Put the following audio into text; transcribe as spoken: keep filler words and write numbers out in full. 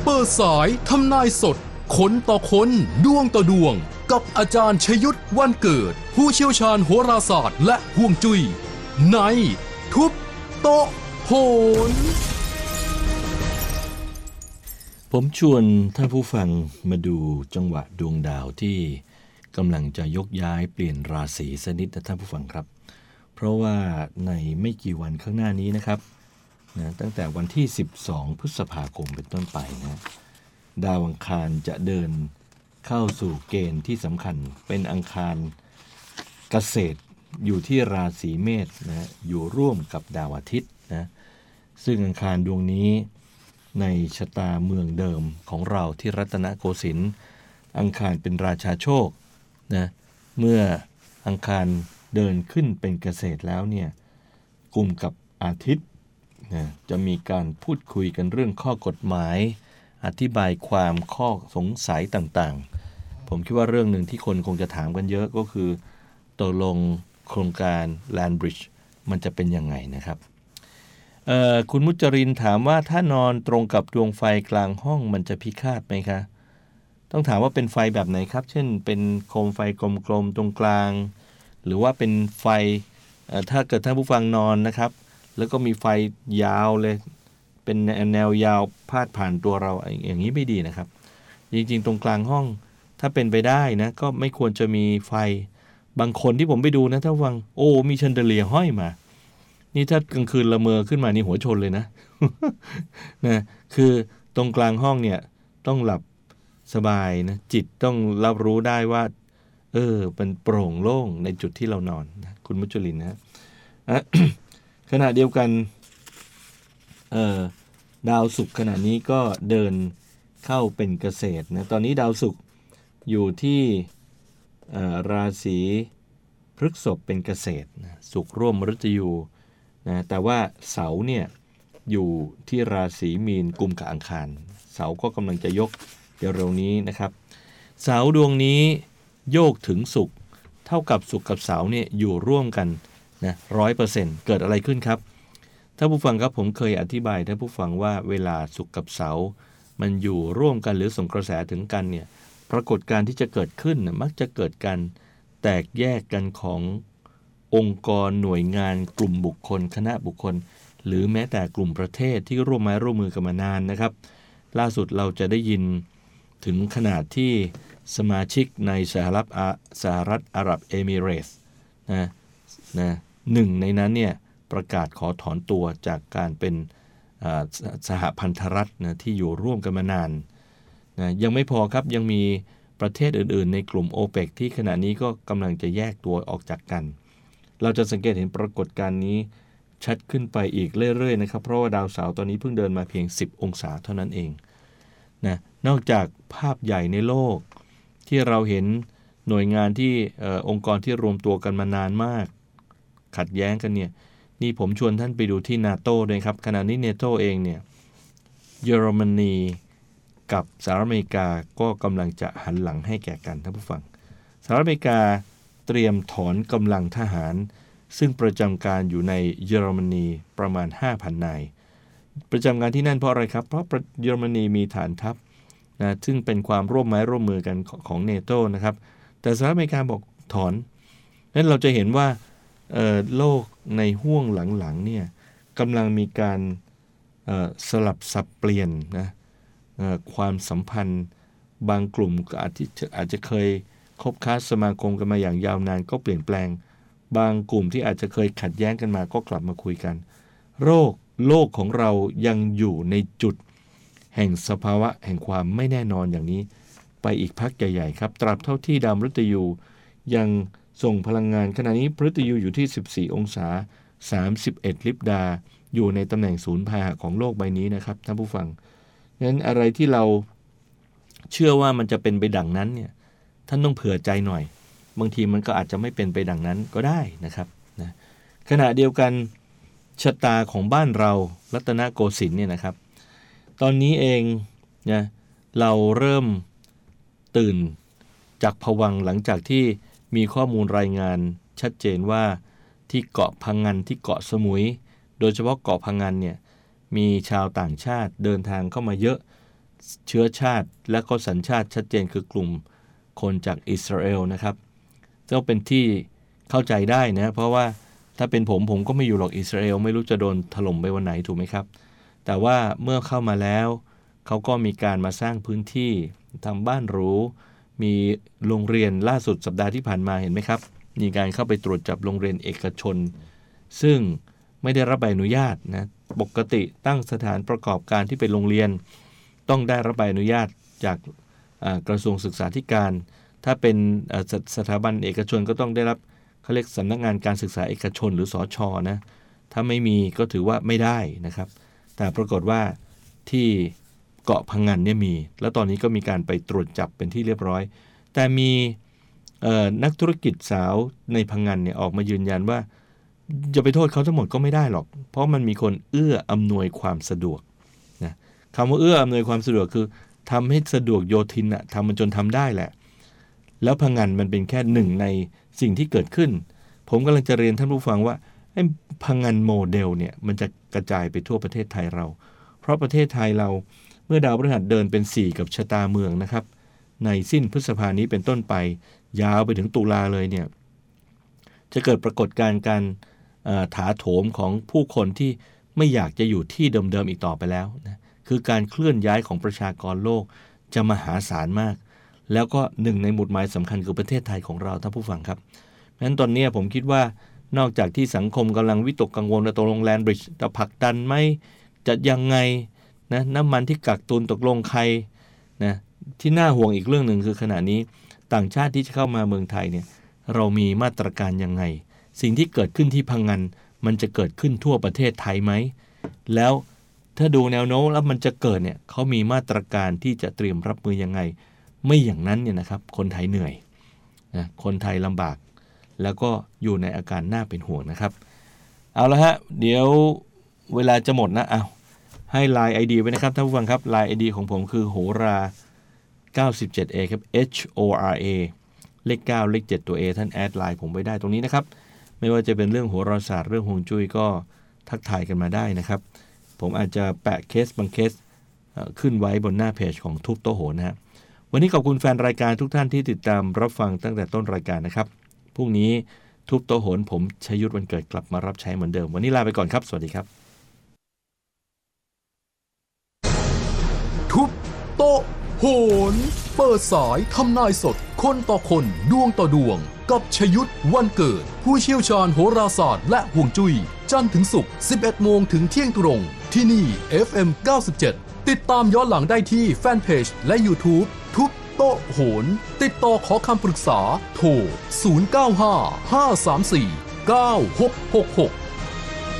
เปิดสายทำนายสดคนต่อคนดวงต่อดวงกับอาจารย์ชยุทธวันเกิดผู้เชี่ยวชาญโหราศาสตร์และฮวงจุ้ยในทุบโต๊ะโหนผมชวนท่านผู้ฟังมาดูจังหวะดวงดาวที่กำลังจะยกย้ายเปลี่ยนราศีสักนิดนะท่านผู้ฟังครับเพราะว่าในไม่กี่วันข้างหน้านี้นะครับนะตั้งแต่วันที่สิบสองพฤษภาคมเป็นต้นไปนะดาวอังคารจะเดินเข้าสู่เกณฑ์ที่สำคัญเป็นอังคารเกษตรอยู่ที่ราศีเมษนะอยู่ร่วมกับดาวอาทิตย์นะซึ่งอังคารดวงนี้ในชะตาเมืองเดิมของเราที่รัตนโกสินทร์อังคารเป็นราชาโชคนะเมื่ออังคารเดินขึ้นเป็นเกษตรแล้วเนี่ยกลุ่มกับอาทิตย์นะจะมีการพูดคุยกันเรื่องข้อกฎหมายอธิบายความข้อสงสัยต่างๆผมคิดว่าเรื่องหนึ่งที่คนคงจะถามกันเยอะก็คือตกลงโครงการ Land Bridge มันจะเป็นยังไงนะครับคุณมุจรินถามว่าถ้านอนตรงกับดวงไฟกลางห้องมันจะพิฆาตไหมคะต้องถามว่าเป็นไฟแบบไหนครับเช่นเป็นโคมไฟกลมๆตรงกลางหรือว่าเป็นไฟถ้าเกิดท่านผู้ฟังนอนนะครับแล้วก็มีไฟยาวเลยเป็นแนวยาวพาดผ่านตัวเราอย่างนี้ไม่ดีนะครับจริงๆตรงกลางห้องถ้าเป็นไปได้นะก็ไม่ควรจะมีไฟบางคนที่ผมไปดูนะท่านผู้ฟังโอ้มีแชนเดเลียร์ห้อยมานี่ถ้ากลางคืนละเมอขึ้นมานี่หัวชนเลยนะ นะคือตรงกลางห้องเนี่ยต้องหลับสบายนะจิตต้องรับรู้ได้ว่าเออเป็นโปร่งโล่งในจุดที่เรานอนนะคุณมุจลินนะ ขณะเดียวกันเอ่อดาวศุกร์ขณะนี้ก็เดินเข้าเป็นเกษตรนะตอนนี้ดาวศุกร์อยู่ที่ราศีพฤษภเป็นเกษตรนะศุกร์ร่วมมฤตยูนะแต่ว่าเสาร์เนี่ยอยู่ที่ราศีมีนกุมกับอังคารเสาร์ก็กำลังจะยกเดี๋ยวเร็วนี้นะครับเสาร์ดวงนี้โยกถึงศุกร์เท่ากับศุกร์กับเสาร์เนี่ยอยู่ร่วมกันนะ ร้อยเปอร์เซ็นต์ เกิดอะไรขึ้นครับท่านผู้ฟังครับผมเคยอธิบายท่านผู้ฟังว่าเวลาศุกร์กับเสาร์มันอยู่ร่วมกันหรือส่งกระแสถึงกันเนี่ยปรากฏการณ์ที่จะเกิดขึ้นนะมักจะเกิดการแตกแยกกันขององค์กรหน่วยงานกลุ่มบุคคลคณะบุคคลหรือแม้แต่กลุ่มประเทศที่ร่วมไม้ร่วมมือกันมานานนะครับล่าสุดเราจะได้ยินถึงขนาดที่สมาชิกในสหรัฐสหรัฐอาหรับเอมิเรตส์นะนะหนึ่งในนั้นเนี่ยประกาศขอถอนตัวจากการเป็นสหพันธรัฐนะที่อยู่ร่วมกันมานานนะยังไม่พอครับยังมีประเทศอื่นๆในกลุ่ม โอเปก ที่ขณะนี้ก็กำลังจะแยกตัวออกจากกันเราจะสังเกตเห็นปรากฏการณ์นี้ชัดขึ้นไปอีกเรื่อยๆนะครับเพราะว่าดาวเสาร์ตอนนี้เพิ่งเดินมาเพียงสิบองศาเท่านั้นเองนะนอกจากภาพใหญ่ในโลกที่เราเห็นหน่วยงานที่อองค์กรที่รวมตัวกันมานานมากขัดแย้งกันเนี่ยนี่ผมชวนท่านไปดูที่ NATO ด้วยครับขณะนี้ NATO เองเนี่ยเยอรมนีกับสหรัฐอเมริกาก็กำลังจะหันหลังให้แก่กันท่านผู้ฟังสหรัฐอเมริกาเตรียมถอนกำลังทหารซึ่งประจำการอยู่ในเยอรมนีประมาณ ห้าพัน นายประจำการที่นั่นเพราะอะไรครับเพราะเยอรมนีมีฐานทัพนะซึ่งเป็นความร่วมไม้ร่วมมือกันของ NATO นะครับแต่สหรัฐอเมริกาบอกถอนนั้นเราจะเห็นว่าโลกในห้วงหลังๆเนี่ยกำลังมีการสลับสับเปลี่ยนนะความสัมพันธ์บางกลุ่มอาจจะอาจจะเคยคบค้าสมาคมกันมาอย่างยาวนานก็เปลี่ยนแปลงบางกลุ่มที่อาจจะเคยขัดแย้งกันมาก็กลับมาคุยกันโลกโลกของเรายังอยู่ในจุดแห่งสภาวะแห่งความไม่แน่นอนอย่างนี้ไปอีกพักใหญ่ๆครับตราบเท่าที่ดาวมฤตยูยังส่งพลังงานขณะนี้มฤตยูอยู่ที่สิบสี่องศาสามสิบเอ็ดลิบดาอยู่ในตำแหน่งศูนย์พาหะของโลกใบนี้นะครับท่านผู้ฟังงั้นอะไรที่เราเชื่อว่ามันจะเป็นไปดังนั้นเนี่ยท่านต้องเผื่อใจหน่อยบางทีมันก็อาจจะไม่เป็นไปดังนั้นก็ได้นะครับนะขณะเดียวกันชะตาของบ้านเรารัตนโกสินทร์เนี่ยนะครับตอนนี้เองนะเราเริ่มตื่นจากภวังค์หลังจากที่มีข้อมูลรายงานชัดเจนว่าที่เกาะพังงานที่เกาะสมุยโดยเฉพาะเกาะพังงานเนี่ยมีชาวต่างชาติเดินทางเข้ามาเยอะเชื้อชาติและก็สัญชาติชัดเจนคือกลุ่มคนจากอิสราเอลนะครับก็เป็นที่เข้าใจได้นะเพราะว่าถ้าเป็นผมผมก็ไม่อยู่หรอกอิสราเอลไม่รู้จะโดนถล่มไปวันไหนถูกไหมครับแต่ว่าเมื่อเข้ามาแล้วเขาก็มีการมาสร้างพื้นที่ทำบ้านหรูมีโรงเรียนล่าสุดสัปดาห์ที่ผ่านมาเห็นไหมครับมีการเข้าไปตรวจจับโรงเรียนเอกชนซึ่งไม่ได้รับใบอนุญาตนะปกติตั้งสถานประกอบการที่เป็นโรงเรียนต้องได้รับใบอนุญาตจากกระทรวงศึกษาธิการถ้าเป็นสสถาบันเอกชนก็ต้องได้รับเขาเรียกสำนักงานการศึกษาเอกชนหรือสช.นะถ้าไม่มีก็ถือว่าไม่ได้นะครับแต่ปรากฏว่าที่เกาะพังงานเนี่ยมีแล้วตอนนี้ก็มีการไปตรวจจับเป็นที่เรียบร้อยแต่มีนักธุรกิจสาวในพังงานเนี่ยออกมายืนยันว่าจะไปโทษเขาทั้งหมดก็ไม่ได้หรอกเพราะมันมีคนเอื้ออำนวยความสะดวกนะคำว่าเอื้ออำนวยความสะดวกคือทำให้สะดวกโยทินอะทำมันจนทำได้แหละแล้วพังงานมันเป็นแค่หนึ่งในสิ่งที่เกิดขึ้นผมกำลังจะเรียนท่านผู้ฟังว่าไอ้พังงานโมเดลเนี่ยมันจะกระจายไปทั่วประเทศไทยเราเพราะประเทศไทยเราเมื่อดาวพฤหัสเดินเป็นสี่กับชะตาเมืองนะครับในสิ้นพฤษภานี้เป็นต้นไปยาวไปถึงตุลาเลยเนี่ยจะเกิดปรากฏการณ์การถาโถมของผู้คนที่ไม่อยากจะอยู่ที่เดิมๆอีกต่อไปแล้วนะคือการเคลื่อนย้ายของประชากรโลกจะมหาศาลมากแล้วก็หนึ่งในหมุดหมายสำคัญคือประเทศไทยของเราท่านผู้ฟังครับเพราะฉะนั้นตอนนี้ผมคิดว่านอกจากที่สังคมกำลังวิตกกังวลว่าตกลงแลนด์บริดจ์จะผลักดันไหมจะยังไงนะน้ำมันที่กักตุนตกลงใครนะที่น่าห่วงอีกเรื่องหนึ่งคือขณะนี้ต่างชาติที่จะเข้ามาเมืองไทยเนี่ยเรามีมาตรการยังไงสิ่งที่เกิดขึ้นที่พังงานมันจะเกิดขึ้นทั่วประเทศไทยไหมแล้วถ้าดูแนวโน้มแล้วมันจะเกิดเนี่ยเขามีมาตรการที่จะเตรียมรับมือยังไงไม่อย่างนั้นเนี่ยนะครับคนไทยเหนื่อยนะคนไทยลำบากแล้วก็อยู่ในอาการน่าเป็นห่วงนะครับเอาละฮะเดี๋ยวเวลาจะหมดนะเอาให้ ไลน์ ไอ ดี ไว้นะครับท่านผู้ฟังครับ ไลน์ ไอ ดี ของผมคือโหราเก้าสิบเจ็ด เอ ครับ H O R A เลขเก้าเลขเจ็ดตัว A ท่านแอดไลน์ผมไว้ได้ตรงนี้นะครับไม่ว่าจะเป็นเรื่องโหราศาสตร์เรื่องฮวงจุ้ยก็ทักทายกันมาได้นะครับผมอาจจะแปะเคสบางเคสขึ้นไว้บนหน้าเพจของทุบโต๊ะโหนะฮะวันนี้ขอบคุณแฟนรายการทุกท่านที่ติดตามรับฟังตั้งแต่ต้นรายการนะครับพรุ่งนี้ทุบโต๊ะโหนผมชัยยุทธวันเกิดกลับมารับใช้เหมือนเดิมวันนี้ลาไปก่อนครับสวัสดีครับทุบโต๊ะโหนเปิดสายทำนายสดคนต่อคนดวงต่อดวงกับชยุทธวันเกิดผู้เชี่ยวชาญโหราศาสตร์และฮวงจุ้ยจันทร์ถึงศุกร์ สิบเอ็ดโมงถึงเที่ยงตรงที่นี่ เอฟ เอ็ม เก้าสิบเจ็ด ติดตามย้อนหลังได้ที่แฟนเพจและ YouTube ทุบโต๊ะโหนติดต่อขอคำปรึกษาโทรศูนย์ เก้า ห้า ห้า สาม สี่ เก้า หก หก หก